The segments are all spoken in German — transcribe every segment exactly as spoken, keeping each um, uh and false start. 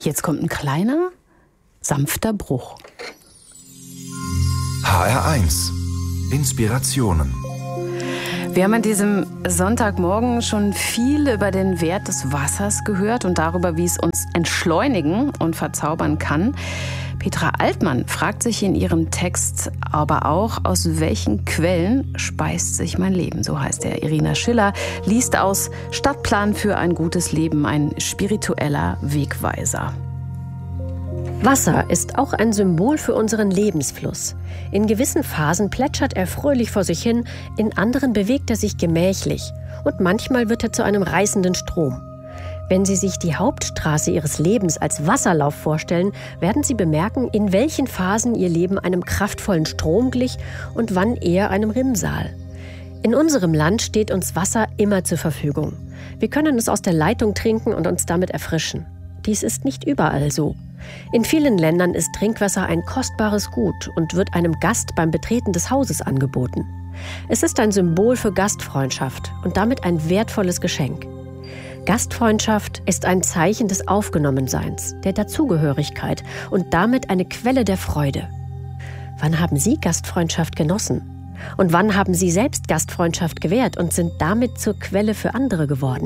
Jetzt kommt ein kleiner, sanfter Bruch. H R eins. Inspirationen. Wir haben an diesem Sonntagmorgen schon viel über den Wert des Wassers gehört und darüber, wie es uns entschleunigen und verzaubern kann. Petra Altmann fragt sich in ihrem Text aber auch, aus welchen Quellen speist sich mein Leben, so heißt er. Irina Schiller liest aus Stadtplan für ein gutes Leben, ein spiritueller Wegweiser. Wasser ist auch ein Symbol für unseren Lebensfluss. In gewissen Phasen plätschert er fröhlich vor sich hin, in anderen bewegt er sich gemächlich und manchmal wird er zu einem reißenden Strom. Wenn Sie sich die Hauptstraße Ihres Lebens als Wasserlauf vorstellen, werden Sie bemerken, in welchen Phasen Ihr Leben einem kraftvollen Strom glich und wann eher einem Rinnsal. In unserem Land steht uns Wasser immer zur Verfügung. Wir können es aus der Leitung trinken und uns damit erfrischen. Dies ist nicht überall so. In vielen Ländern ist Trinkwasser ein kostbares Gut und wird einem Gast beim Betreten des Hauses angeboten. Es ist ein Symbol für Gastfreundschaft und damit ein wertvolles Geschenk. Gastfreundschaft ist ein Zeichen des Aufgenommenseins, der Dazugehörigkeit und damit eine Quelle der Freude. Wann haben Sie Gastfreundschaft genossen? Und wann haben Sie selbst Gastfreundschaft gewährt und sind damit zur Quelle für andere geworden?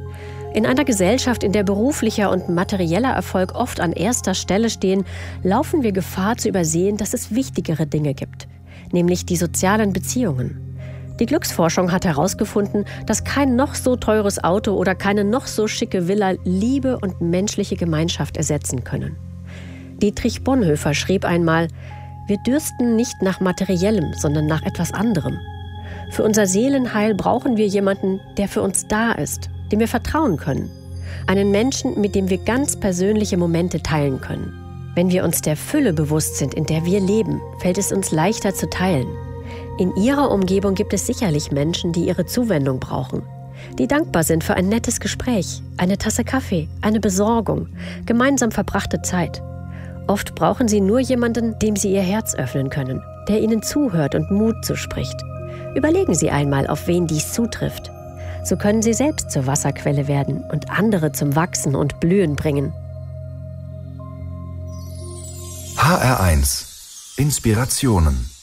In einer Gesellschaft, in der beruflicher und materieller Erfolg oft an erster Stelle stehen, laufen wir Gefahr zu übersehen, dass es wichtigere Dinge gibt, nämlich die sozialen Beziehungen. Die Glücksforschung hat herausgefunden, dass kein noch so teures Auto oder keine noch so schicke Villa Liebe und menschliche Gemeinschaft ersetzen können. Dietrich Bonhoeffer schrieb einmal: Wir dürsten nicht nach Materiellem, sondern nach etwas anderem. Für unser Seelenheil brauchen wir jemanden, der für uns da ist, dem wir vertrauen können. Einen Menschen, mit dem wir ganz persönliche Momente teilen können. Wenn wir uns der Fülle bewusst sind, in der wir leben, fällt es uns leichter zu teilen. In Ihrer Umgebung gibt es sicherlich Menschen, die Ihre Zuwendung brauchen, die dankbar sind für ein nettes Gespräch, eine Tasse Kaffee, eine Besorgung, gemeinsam verbrachte Zeit. Oft brauchen Sie nur jemanden, dem Sie Ihr Herz öffnen können, der Ihnen zuhört und Mut zuspricht. Überlegen Sie einmal, auf wen dies zutrifft. So können Sie selbst zur Wasserquelle werden und andere zum Wachsen und Blühen bringen. H R eins. Inspirationen.